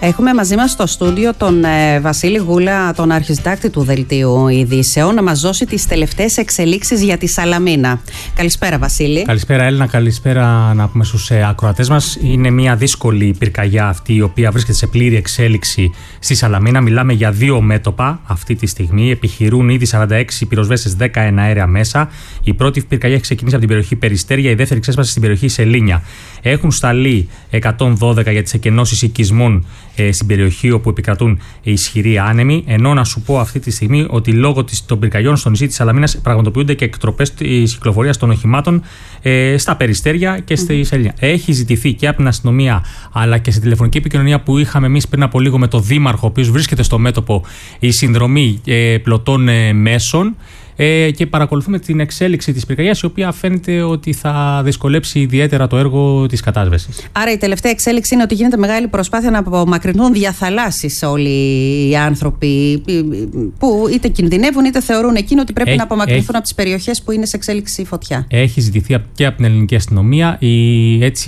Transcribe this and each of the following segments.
Έχουμε μαζί μας στο στούντιο τον Βασίλη Γούλα, τον αρχισυντάκτη του Δελτίου Ειδήσεων, να μας δώσει τις τελευταίες εξελίξεις για τη Σαλαμίνα. Καλησπέρα, Βασίλη. Καλησπέρα, Έλληνα. Καλησπέρα να πούμε στους ακροατές μας. Είναι μια δύσκολη πυρκαγιά αυτή, η οποία βρίσκεται σε πλήρη εξέλιξη στη Σαλαμίνα. Μιλάμε για 2 μέτωπα αυτή τη στιγμή. Επιχειρούν ήδη 46 πυροσβέστες, 10 εναέρια μέσα. Η πρώτη πυρκαγιά έχει ξεκινήσει από την περιοχή Περιστέρια, η δεύτερη ξέσπασε στην περιοχή Σελήνια. Έχουν σταλεί 112 για τις εκενώσεις οικισμών στην περιοχή όπου επικρατούν ισχυροί άνεμοι. Ενώ να σου πω αυτή τη στιγμή ότι λόγω των πυρκαγιών στο νησί της Σαλαμίνας πραγματοποιούνται και εκτροπές της κυκλοφορίας των οχημάτων στα Περιστέρια και στη Σελήνια. Έχει ζητηθεί και από την αστυνομία αλλά και σε τηλεφωνική επικοινωνία που είχαμε εμείς πριν από λίγο με τον Δήμαρχο, ο οποίος βρίσκεται στο μέτωπο, η συνδρομή πλωτών μέσων. Και παρακολουθούμε την εξέλιξη της πυρκαγιάς, η οποία φαίνεται ότι θα δυσκολέψει ιδιαίτερα το έργο της κατάσβεσης. Άρα η τελευταία εξέλιξη είναι ότι γίνεται μεγάλη προσπάθεια να απομακρυνθούν διαθαλάσσεις όλοι οι άνθρωποι που είτε κινδυνεύουν είτε θεωρούν εκείνο ότι πρέπει να απομακρυνθούν από τις περιοχές που είναι σε εξέλιξη η φωτιά. Έχει ζητηθεί και από την ελληνική αστυνομία έτσι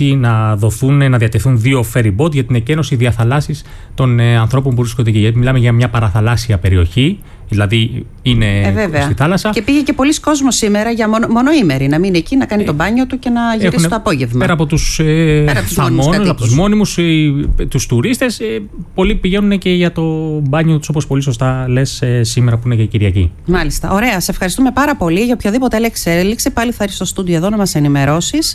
να διατεθούν 2 ferry boat για την εκένωση διαθαλάσσης των ανθρώπων που βρίσκονται εκεί. Γιατί μιλάμε για μια παραθαλάσσια περιοχή. Δηλαδή είναι στη θάλασσα. Και πήγε και πολλοί κόσμος σήμερα για μονοήμερη να μείνει εκεί, να κάνει το μπάνιο του και να γυρίσει το απόγευμα. Πέρα από τους θαμώνους, από τους μόνιμους, τους τουρίστες, πολλοί πηγαίνουν και για το μπάνιο τους, όπως πολύ σωστά λες σήμερα που είναι και Κυριακή. Μάλιστα. Ωραία. Σε ευχαριστούμε πάρα πολύ. Για οποιαδήποτε άλλη εξέλιξη πάλι θα έρθει στο στούντιο εδώ να μας ενημερώσεις.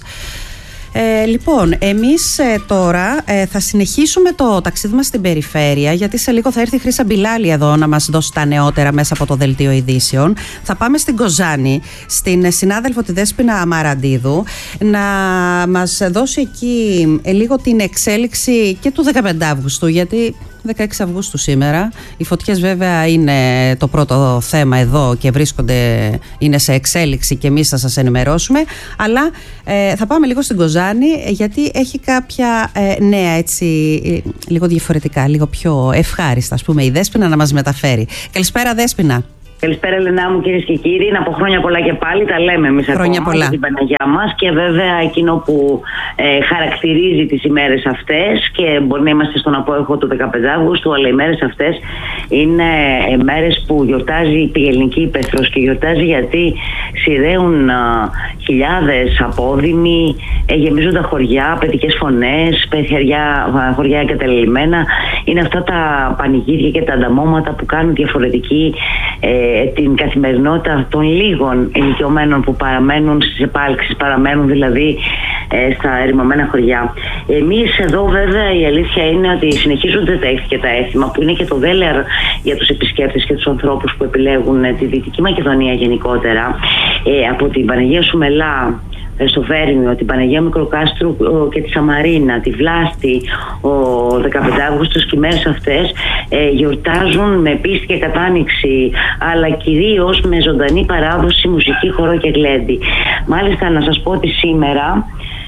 Λοιπόν, εμείς τώρα θα συνεχίσουμε το ταξίδι μας στην περιφέρεια, γιατί σε λίγο θα έρθει η Χρύσα Μπιλάλη εδώ να μας δώσει τα νεότερα μέσα από το Δελτίο Ειδήσεων. Θα πάμε στην Κοζάνη, στην συνάδελφο τη Δέσποινα Αμαραντίδου, να μας δώσει εκεί λίγο την εξέλιξη και του 15 Αυγούστου, γιατί 16 Αυγούστου σήμερα. Οι φωτιές βέβαια είναι το πρώτο θέμα εδώ και είναι σε εξέλιξη και εμείς θα σας ενημερώσουμε. Αλλά θα πάμε λίγο στην Κοζάνη, γιατί έχει κάποια νέα έτσι λίγο διαφορετικά, λίγο πιο ευχάριστα, ας πούμε, η Δέσποινα να μας μεταφέρει. Καλησπέρα, Δέσποινα. Καλησπέρα, Ελένα μου, κυρίες και κύριοι. Να πω χρόνια πολλά και πάλι. Τα λέμε εμείς ακόμα για την Παναγιά μας. Και βέβαια εκείνο που χαρακτηρίζει τις ημέρες αυτές, και μπορεί να είμαστε στον απόϊχο του 15 Αυγούστου, αλλά οι ημέρες αυτές είναι μέρες που γιορτάζει η ελληνική ύπαιθρος. Και γιορτάζει γιατί σειραίουν χιλιάδες απόδημοι, γεμίζουν τα χωριά, παιδικές φωνές, χωριά εγκαταλελειμμένα. Είναι αυτά τα πανηγύρια και τα ανταμώματα που κάνουν διαφορετική την καθημερινότητα των λίγων ηλικιωμένων που παραμένουν στις επάλξεις, παραμένουν δηλαδή στα ερημωμένα χωριά. Εμείς εδώ βέβαια η αλήθεια είναι ότι συνεχίζονται τα ήθη και τα έθιμα, που είναι και το δέλεαρ για τους επισκέπτες και τους ανθρώπους που επιλέγουν τη Δυτική Μακεδονία γενικότερα, από την Παναγία Σουμελά στο Βέρμιο, την Παναγία Μικροκάστρου και τη Σαμαρίνα, τη Βλάστη, ο 15 Αύγουστος, και οι μέρες αυτές γιορτάζουν με πίστη και κατάνοιξη, αλλά κυρίως με ζωντανή παράδοση, μουσική, χορό και γλέντι. Μάλιστα να σας πω ότι σήμερα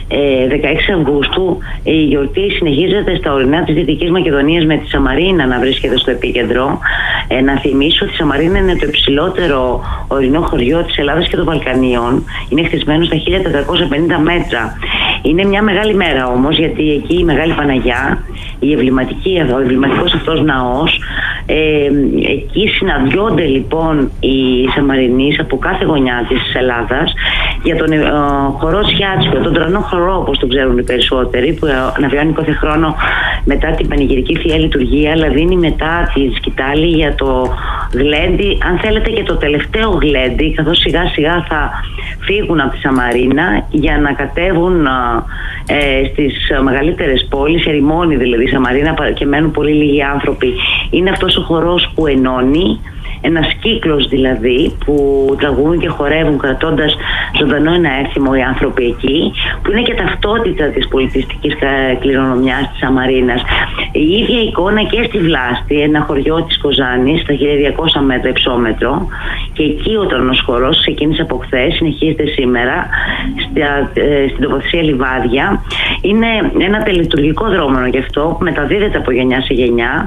16 Αυγούστου η γιορτή συνεχίζεται στα ορεινά της Δυτικής Μακεδονίας, με τη Σαμαρίνα να βρίσκεται στο επίκεντρο. Να θυμίσω ότι η Σαμαρίνα είναι το υψηλότερο ορεινό χωριό της Ελλάδας και των Βαλκανίων. Είναι χτισμένο στα 1450 μέτρα. Είναι μια μεγάλη μέρα όμως, γιατί εκεί η Μεγάλη Παναγιά, ο εμβληματικός αυτός ναός, εκεί συναντιόνται λοιπόν οι Σαμαρινείς από κάθε γωνιά της Ελλάδας για τον χορό Σιάτσιο, τον τρανό χορό όπως τον ξέρουν οι περισσότεροι, που αναβιώνει κάθε χρόνο μετά την πανηγυρική Θεία Λειτουργία, αλλά δίνει μετά τη σκητάλη για το γλέντι, αν θέλετε και το τελευταίο γλέντι, καθώς σιγά σιγά θα φύγουν από τη Σαμαρίνα για να κατέβουν στις μεγαλύτερες πόλεις, ερημώνει δηλαδή η Σαμαρίνα, και μένουν πολύ λίγοι άνθρωποι. Είναι αυτός ο χορός που ενώνει, ένας κύκλος δηλαδή, που τραγουδούν και χορεύουν κρατώντας ζωντανό ένα έθιμο οι άνθρωποι εκεί, που είναι και ταυτότητα της πολιτιστικής κληρονομιάς της Σαμαρίνας. Η ίδια εικόνα και στη Βλάστη, ένα χωριό της Κοζάνης στα 1200 μέτρα υψόμετρο, και εκεί ο τρανός χορός ξεκίνησε από χθες, συνεχίζεται σήμερα στην τοποθεσία Λιβάδια. Είναι ένα τελετουργικό δρόμενο γι' αυτό, που μεταδίδεται από γενιά σε γενιά,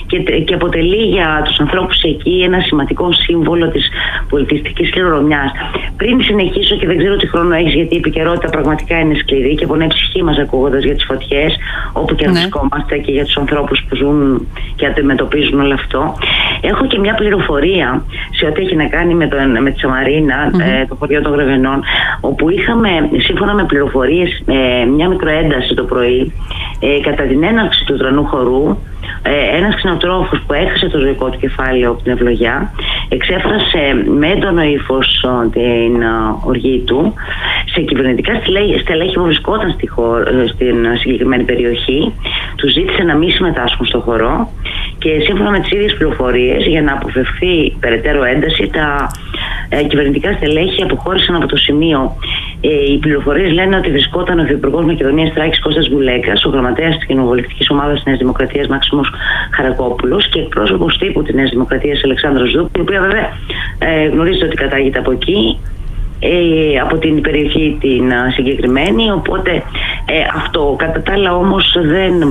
και αποτελεί για τους ανθρώπους εκεί ένα σημαντικό σύμβολο της πολιτιστικής κληρονομιάς. Πριν συνεχίσω, και δεν ξέρω τι χρόνο έχεις, γιατί η επικαιρότητα πραγματικά είναι σκληρή και πονάει η ψυχή μας ακούγοντας για τις φωτιές, όπου και αν βρισκόμαστε, και για τους ανθρώπους που ζουν και αντιμετωπίζουν όλο αυτό. Έχω και μια πληροφορία σε ό,τι έχει να κάνει με τη Σαμαρίνα, το χωριό των Γρεβενών, όπου είχαμε, σύμφωνα με πληροφορίες, μια μικροένταση το πρωί κατά την έναρξη του τρανού χορού. Ένας κτηνοτρόφος που έχασε το ζωικό του κεφάλαιο από την ευλογιά εξέφρασε με έντονο ύφος την οργή του σε κυβερνητικά στελέχη που βρισκόταν στην συγκεκριμένη περιοχή. Του ζήτησε να μην συμμετάσχουν στο χορό και σύμφωνα με τις ίδιες πληροφορίες, για να αποφευθεί περαιτέρω ένταση, τα κυβερνητικά στελέχη αποχώρησαν από το σημείο. Οι πληροφορίες λένε ότι βρισκόταν ο Υφυπουργός Μακεδονίας Θράκης Κώστας Βουλέκας, ο γραμματέας της κοινοβουλευτικής ομάδας της Νέας Δημοκρατίας Μάξιμος Χαρακόπουλος και εκπρόσωπος τύπου της Νέας Δημοκρατίας Αλεξάνδρος Ζούπ, η οποία βέβαια γνωρίζετε ότι κατάγεται από εκεί, από την περιοχή την συγκεκριμένη, οπότε αυτό κατά τα άλλα όμως δεν...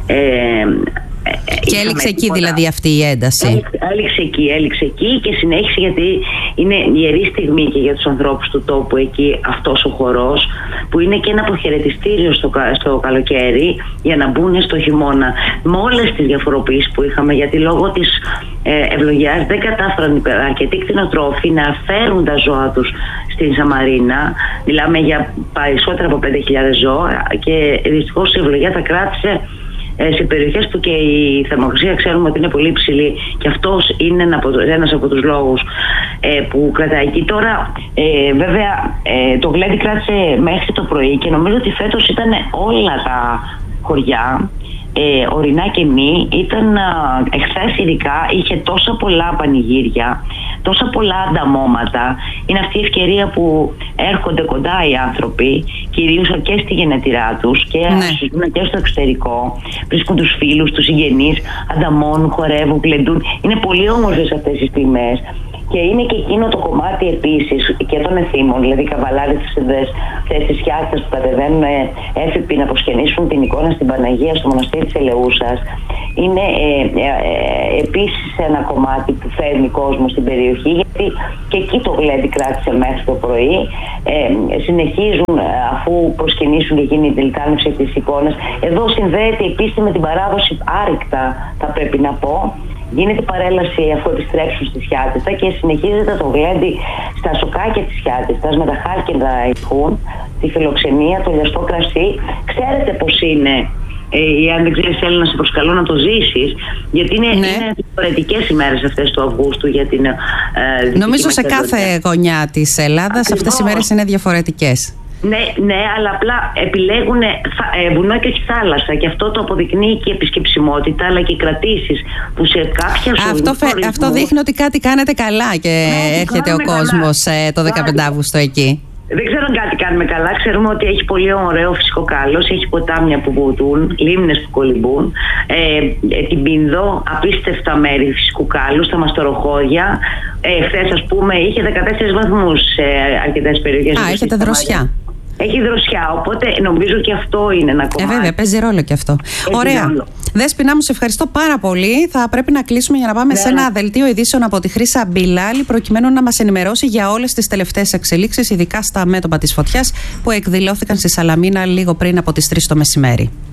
Και έληξε εκεί δηλαδή αυτή η ένταση. Έληξε εκεί και συνέχισε, γιατί είναι ιερή στιγμή και για τους ανθρώπους του τόπου εκεί αυτός ο χορός, που είναι και ένα αποχαιρετιστήριο στο καλοκαίρι για να μπουν στο χειμώνα. Με όλες τις διαφοροποιήσεις που είχαμε, γιατί λόγω της ευλογιάς δεν κατάφεραν αρκετοί κτηνοτρόφοι να φέρουν τα ζώα τους στην Σαμαρίνα. Μιλάμε για περισσότερα από 5.000 ζώα και δυστυχώς η ευλογιά τα κράτησε σε περιοχές που και η θερμοκρασία ξέρουμε ότι είναι πολύ υψηλή, και αυτός είναι ένας από τους λόγους που κρατάει εκεί. Τώρα βέβαια το γλέντι κράτησε μέχρι το πρωί και νομίζω ότι φέτος ήταν όλα τα χωριά ορεινά και μη. Ήταν εχθές ειδικά, είχε τόσα πολλά πανηγύρια, τόσα πολλά ανταμώματα. Είναι αυτή η ευκαιρία που έρχονται κοντά οι άνθρωποι, κυρίως και στη γενετηρά τους και στο εξωτερικό. Βρίσκουν τους φίλους, τους συγγενείς, ανταμώνουν, χορεύουν, γλεντούν. Είναι πολύ όμορφες αυτές οι στιγμές. Και είναι και εκείνο το κομμάτι επίσης και των εθήμων, δηλαδή οι καβαλάδες της Χιάστας που κατεβαίνουν έφυποι να αποσκενήσουν την εικόνα στην Παναγία στο μοναστήρι της Ελεούσας. Είναι επίσης ένα κομμάτι που φέρνει κόσμο στην περιοχή, γιατί και εκεί το γλέντι κράτησε μέχρι το πρωί. Συνεχίζουν αφού προσκυνήσουν και γίνει η τελετάνευση της εικόνας. Εδώ συνδέεται επίσης με την παράδοση άρρηκτα, θα πρέπει να πω. Γίνεται παρέλαση αφού επιστρέψουν στη Χιάτιστα και συνεχίζεται το γλέντι στα σοκάκια της Χιάτιστας με τα χάλκιντα ηχούν, τη φιλοξενία, το λιαστό κρασί. Ξέρετε πώς είναι, αν δεν ξέρεις, θέλω να σε προσκαλώ να το ζήσεις, γιατί είναι διαφορετικές ημέρες αυτές του Αυγούστου για την νομίζω σε κάθε γωνιά της Ελλάδας αυτές οι ημέρες είναι διαφορετικές. Ναι, αλλά απλά επιλέγουν βουνό και όχι θάλασσα, και αυτό το αποδεικνύει και η επισκεψιμότητα αλλά και οι κρατήσεις που σε κάποια αυτό δείχνει ότι κάτι κάνετε καλά και έρχεται ο κόσμος το 15 Αύγουστο εκεί. Δεν ξέρω αν κάτι κάνουμε καλά. Ξέρουμε ότι έχει πολύ ωραίο φυσικό κάλος, έχει ποτάμια που βουτούν, λίμνες που κολυμπούν, την Πίνδο, απίστευτα μέρη φυσικού κάλου, στα μαστοροχώρια. Χθες, ας πούμε, είχε 14 βαθμούς σε αρκετές περιοχές. Έχετε δροσιά. Έχει δροσιά, οπότε νομίζω και αυτό είναι ένα κομμάτι. Βέβαια, παίζει ρόλο και αυτό. Ωραία. Δέσποινα μου, σε ευχαριστώ πάρα πολύ. Θα πρέπει να κλείσουμε για να πάμε σε ένα δελτίο ειδήσεων από τη Χρύσα Μπιλάλη, προκειμένου να μας ενημερώσει για όλες τις τελευταίες εξελίξεις, ειδικά στα μέτωπα της φωτιάς που εκδηλώθηκαν στη Σαλαμίνα λίγο πριν από τις 3 το μεσημέρι.